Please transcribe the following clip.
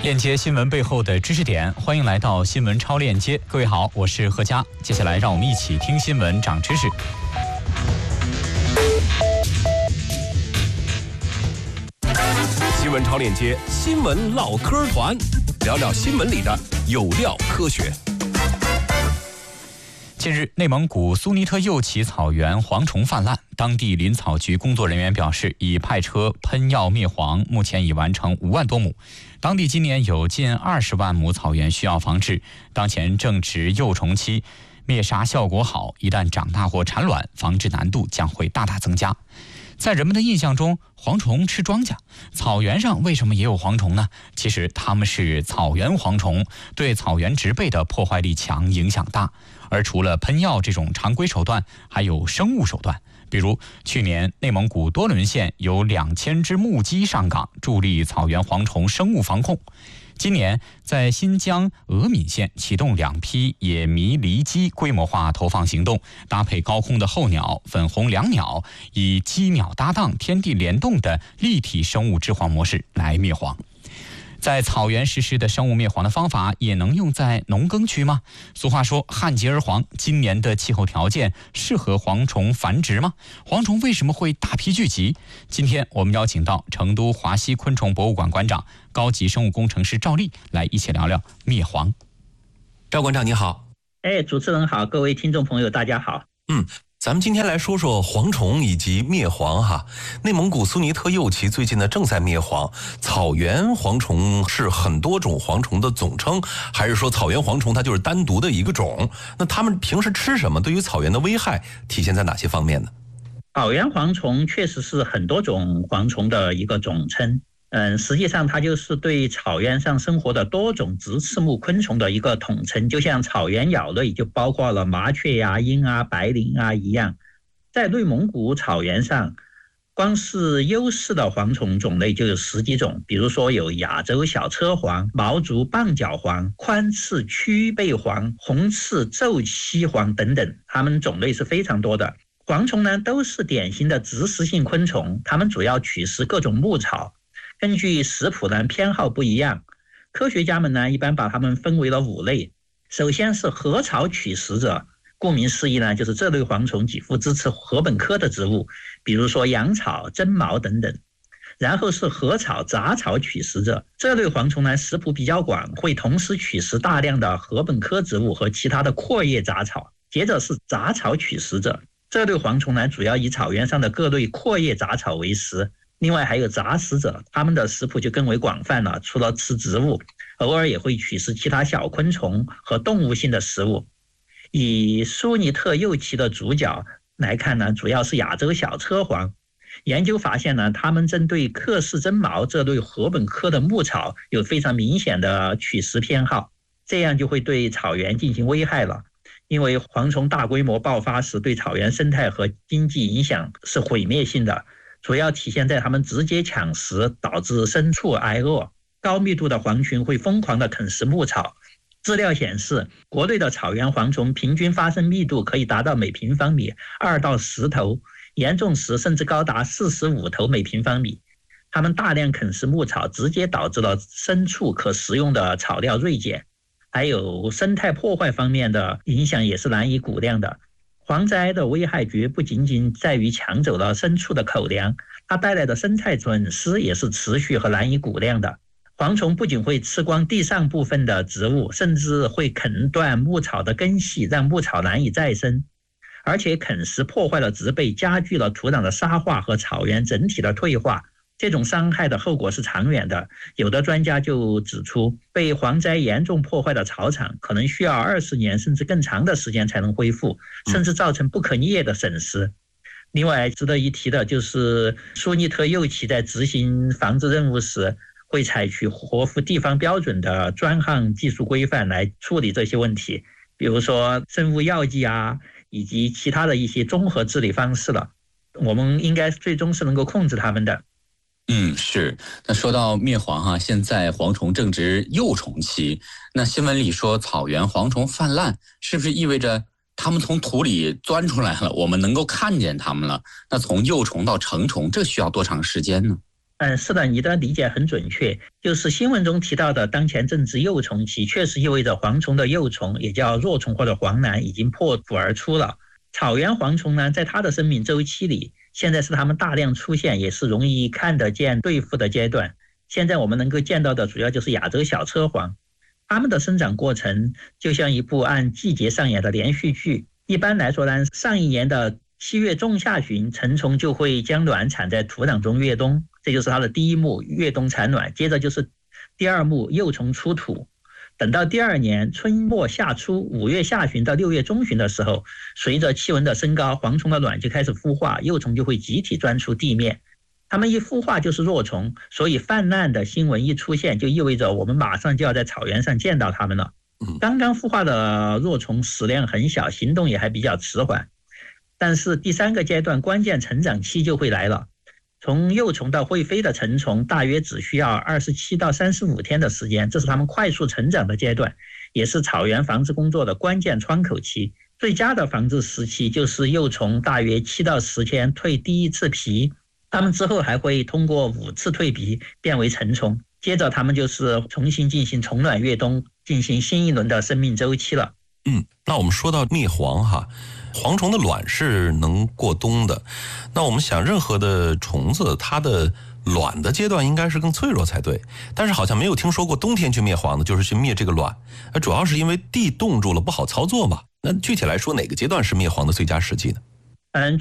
链接新闻背后的知识点，欢迎来到新闻超链接。各位好，我是贺佳。接下来让我们一起听新闻长知识。 新闻超链接，新闻唠嗑团，聊聊新闻里的有料科学。 近日，内蒙古苏尼特右旗草原蝗虫泛滥，当地林草局工作人员表示，已派车喷药灭蝗，目前已完成5万多亩。当地今年有近20万亩草原需要防治，当前正值幼虫期，灭杀效果好，一旦长大或产卵，防治难度将会大大增加。在人们的印象中，蝗虫吃庄稼，草原上为什么也有蝗虫呢？其实它们是草原蝗虫，对草原植被的破坏力强，影响大。而除了喷药这种常规手段，还有生物手段。比如去年内蒙古多伦县有2000只木鸡上岗，助力草原蝗虫生物防控。今年在新疆峨敏县启动2批野麋狸鸡规模化投放行动，搭配高空的候鸟、粉红椋鸟，以鸡鸟搭档、天地联动的立体生物治蝗模式来灭蝗。在草原实施的生物灭蝗的方法也能用在农耕区吗？俗话说旱涝而蝗，今年的气候条件适合蝗虫繁殖吗？蝗虫为什么会大批聚集？今天我们邀请到成都华西昆虫博物馆馆长、高级生物工程师赵丽来一起聊聊灭蝗。 赵馆长你好。 主持人好，各位听众朋友大家好。 咱们今天来说说蝗虫以及灭蝗哈。内蒙古苏尼特右旗最近呢正在灭蝗，草原蝗虫是很多种蝗虫的总称，还是说草原蝗虫它就是单独的一个种？那它们平时吃什么？对于草原的危害体现在哪些方面呢？ 草原蝗虫确实是很多种蝗虫的一个总称。实际上它就是对草原上生活的多种直翅目昆虫的一个统称，就像草原鸟类就包括了麻雀呀、鹰啊、白灵啊一样。在内蒙古草原上，光是优势的蝗虫种类就有10几种，比如说有亚洲小车蝗、毛足棒角蝗、宽翅曲背蝗、红翅皱栖蝗等等，它们种类是非常多的。蝗虫呢都是典型的植食性昆虫，它们主要取食各种牧草。根据食谱呢偏好不一样，科学家们呢一般把它们分为了5类。首先是禾草取食者，顾名思义呢，就是这类蝗虫几乎支持禾本科的植物，比如说羊草、针毛等等。然后是禾草杂草取食者，这类蝗虫呢食谱比较广，会同时取食大量的禾本科植物和其他的阔叶杂草。接着是杂草取食者，这类蝗虫呢主要以草原上的各类阔叶杂草为食。另外还有杂食者，他们的食谱就更为广泛了，除了吃植物，偶尔也会取食其他小昆虫和动物性的食物。以苏尼特右旗的主角来看呢，主要是亚洲小车蝗。研究发现呢，他们针对克氏针毛这类禾本科的牧草有非常明显的取食偏好，这样就会对草原进行危害了。因为蝗虫大规模爆发时，对草原生态和经济影响是毁灭性的，主要体现在它们直接抢食，导致牲畜挨饿。高密度的蝗群会疯狂地啃食牧草。资料显示，国内的草原蝗虫平均发生密度可以达到每平方米2到10头，严重时甚至高达45头每平方米。它们大量啃食牧草，直接导致了牲畜可食用的草料锐减。还有生态破坏方面的影响也是难以估量的。蝗灾的危害绝不仅仅在于抢走了牲畜的口粮，它带来的生态损失也是持续和难以估量的。蝗虫不仅会吃光地上部分的植物，甚至会啃断牧草的根系，让牧草难以再生。而且啃食破坏了植被，加剧了土壤的沙化和草原整体的退化。这种伤害的后果是长远的，有的专家就指出，被蝗灾严重破坏的草场可能需要20年甚至更长的时间才能恢复，甚至造成不可逆的损失。另外值得一提的就是苏尼特右旗在执行防治任务时，会采取合乎地方标准的专项技术规范来处理这些问题，比如说生物药剂啊，以及其他的一些综合治理方式了。我们应该最终是能够控制它们的。 是。那说到灭蝗哈，现在蝗虫正值幼虫期，那新闻里说草原蝗虫泛滥，是不是意味着它们从土里钻出来了，我们能够看见它们了？那从幼虫到成虫，这需要多长时间呢？ 是的，你的理解很准确。就是新闻中提到的当前正值幼虫期，确实意味着蝗虫的幼虫，也叫若虫或者黄蝻，已经破土而出了。草原蝗虫呢，在它的生命周期里，现在是它们大量出现，也是容易看得见对付的阶段。现在我们能够见到的主要就是亚洲小车蝗，它们的生长过程就像一部按季节上演的连续剧。一般来说呢，上一年的7月中下旬，成虫就会将卵产在土壤中越冬，这就是它的第一幕越冬产卵。接着就是第二幕幼虫出土，等到第二年春末夏初5月下旬到6月中旬的时候，随着气温的升高，蝗虫的卵就开始孵化，幼虫就会集体钻出地面。它们一孵化就是若虫，所以泛滥的新闻一出现，就意味着我们马上就要在草原上见到它们了。刚刚孵化的若虫食量很小，行动也还比较迟缓。但是第3个阶段关键成长期就会来了，从幼虫到会飞的成虫大约只需要27到35天的时间，这是它们快速成长的阶段，也是草原防治工作的关键窗口期。最佳的防治时期就是幼虫大约7到10天蜕第1次皮，它们之后还会通过5次蜕皮变为成虫，接着它们就是重新进行虫卵越冬，进行新一轮的生命周期了。 那我们说到灭蝗哈，蝗虫的卵是能过冬的，那我们想任何的虫子它的卵的阶段应该是更脆弱才对，但是好像没有听说过冬天去灭蝗的，就是去灭这个卵，主要是因为地冻住了不好操作嘛。那具体来说哪个阶段是灭蝗的最佳时机呢？